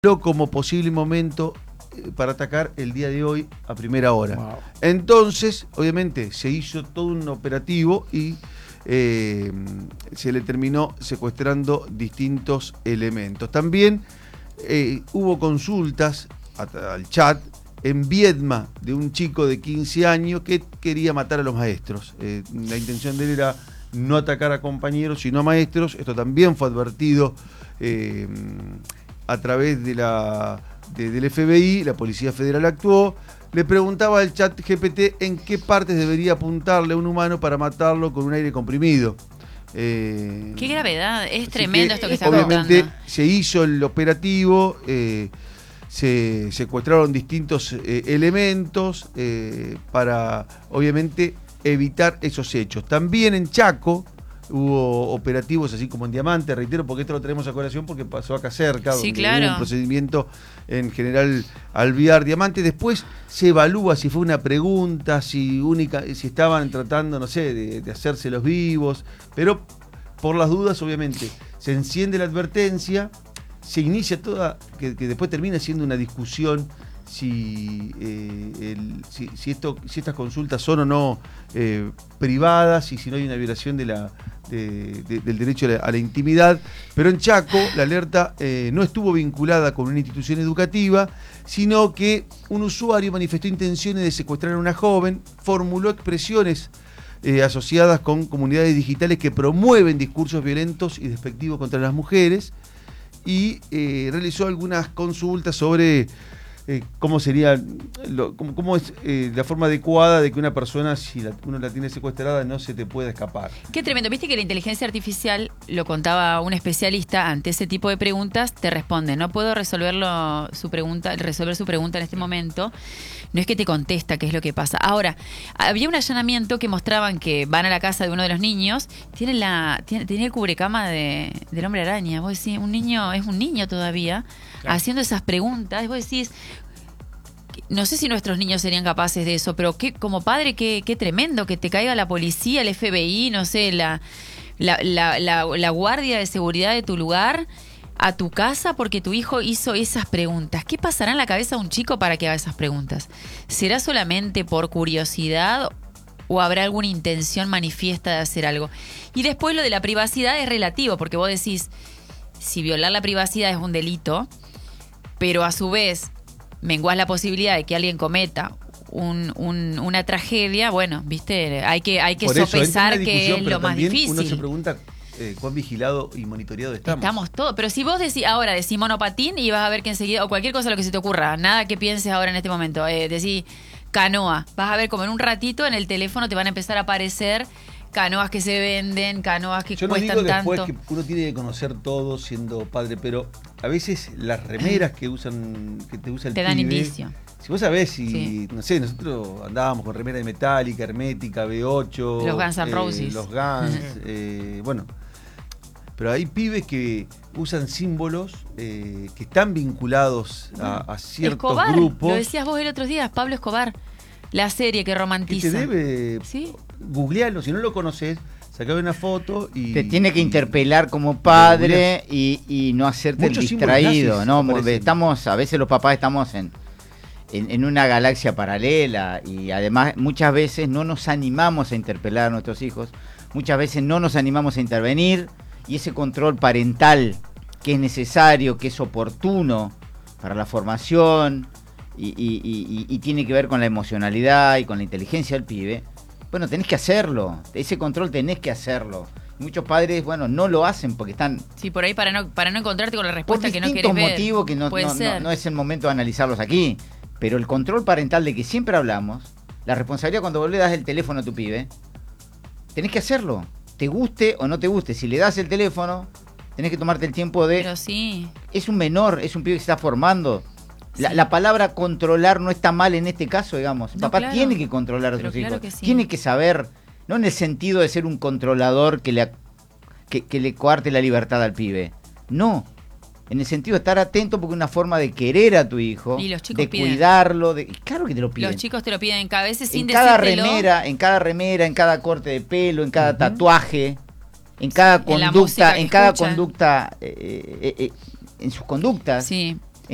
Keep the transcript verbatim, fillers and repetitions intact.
como posible momento para atacar el día de hoy a primera hora. Wow. Entonces, obviamente, se hizo todo un operativo y eh, se le terminó secuestrando distintos elementos. También eh, hubo consultas a, al chat en Viedma de un chico de quince años que quería matar a los maestros. Eh, la intención de él era no atacar a compañeros, sino a maestros. Esto también fue advertido eh, a través de la, de, del F B I, la Policía Federal actuó. Le preguntaba al chat G P T en qué partes debería apuntarle a un humano para matarlo con un aire comprimido. Eh, qué gravedad, es tremendo que, esto que está obviamente contando. Se hizo el operativo, eh, se secuestraron distintos eh, elementos eh, para, obviamente, evitar esos hechos. También en Chaco hubo operativos así como en Diamante, reitero, porque esto lo tenemos a colación porque pasó acá cerca, Sí, donde claro. hubo un procedimiento en General Alvear Diamante. Después se evalúa si fue una pregunta, si única, si estaban tratando, no sé, de, de hacerse los vivos, pero por las dudas, obviamente, se enciende la advertencia, se inicia toda, que, que después termina siendo una discusión si, eh, el, si, si, esto, si estas consultas son o no eh, privadas y si no hay una violación de la, de, de, del derecho a la, a la intimidad. Pero en Chaco la alerta eh, no estuvo vinculada con una institución educativa, sino que un usuario manifestó intenciones de secuestrar a una joven, formuló expresiones eh, asociadas con comunidades digitales que promueven discursos violentos y despectivos contra las mujeres y eh, realizó algunas consultas sobre Eh, cómo sería, lo, cómo, cómo es eh, la forma adecuada de que una persona, si la, uno la tiene secuestrada, no se te pueda escapar. Qué tremendo. Viste que la inteligencia artificial, lo contaba un especialista, ante ese tipo de preguntas te responde. No puedo resolverlo su pregunta, resolver su pregunta en este momento. No es que te contesta qué es lo que pasa. Ahora, había un allanamiento que mostraban que van a la casa de uno de los niños, tiene la tiene, tiene el cubrecama de, del Hombre Araña. Vos decís, un niño, es un niño todavía, claro, haciendo esas preguntas. Y vos decís, no sé si nuestros niños serían capaces de eso, pero qué, como padre, qué, qué tremendo que te caiga la policía, el F B I, no sé, la, la, la, la, la guardia de seguridad de tu lugar a tu casa porque tu hijo hizo esas preguntas. ¿Qué pasará en la cabeza de un chico para que haga esas preguntas? ¿Será solamente por curiosidad o habrá alguna intención manifiesta de hacer algo? Y después lo de la privacidad es relativo, porque vos decís, si violar la privacidad es un delito, pero a su vez menguás la posibilidad de que alguien cometa un, un, una tragedia, bueno, viste, hay que, hay que sopesar que es lo más difícil. Uno se pregunta eh, cuán vigilado y monitoreado estamos. Estamos todos, pero si vos decís ahora, decís monopatín y vas a ver que enseguida, o cualquier cosa lo que se te ocurra, nada que pienses ahora en este momento, eh, decís canoa, vas a ver como en un ratito en el teléfono te van a empezar a aparecer canoas que se venden, canoas que Yo cuestan no digo después tanto. que uno tiene que conocer todo siendo padre, pero a veces las remeras que usan, que te usa el te dan pibe, indicio. si vos sabés si, Sí. no sé, nosotros andábamos con remera de Metallica, Hermética, B ocho, Los Guns N' eh, Roses. los Guns, eh, bueno, pero hay pibes que usan símbolos eh, que están vinculados a, a ciertos Escobar, grupos. lo decías vos el otro día, Pablo Escobar, la serie que Que romantiza. te debe, ¿Sí? googlearlo, si no lo conoces, sacame una foto y... Te tiene que y, interpelar como padre y, y no hacerte Muchos el símbolos distraído, nazis ¿no? aparecen. Estamos, a veces los papás estamos en, en, en una galaxia paralela y además muchas veces no nos animamos a interpelar a nuestros hijos, muchas veces no nos animamos a intervenir y ese control parental que es necesario, que es oportuno para la formación y, y, y, y tiene que ver con la emocionalidad y con la inteligencia del pibe, bueno, tenés que hacerlo, ese control tenés que hacerlo. Muchos padres, bueno, no lo hacen porque están... Sí, por ahí para no para no encontrarte con la respuesta por que no distintos querés ver. motivos que no, Puede no, ser. no, no es el momento de analizarlos aquí. Pero el control parental de que siempre hablamos, la responsabilidad cuando vos le das el teléfono a tu pibe, tenés que hacerlo. Te guste o no te guste. Si le das el teléfono, tenés que tomarte el tiempo de... Pero sí. Es un menor, es un pibe que se está formando. La, Sí. la palabra controlar no está mal en este caso, digamos. No, Papá claro. tiene que controlar a Pero sus claro hijos. que sí. Tiene que saber, no en el sentido de ser un controlador que le, que, que le coarte la libertad al pibe. No. En el sentido de estar atento porque es una forma de querer a tu hijo, Y los chicos de piden. cuidarlo, de, claro que te lo piden. Los chicos te lo piden cada vez sin en cada decírtelo. remera, en cada remera, en cada corte de pelo, en cada Ujú. tatuaje, en cada en la música conducta, que en cada escuchan. conducta, eh, eh, eh, en sus conductas. Sí.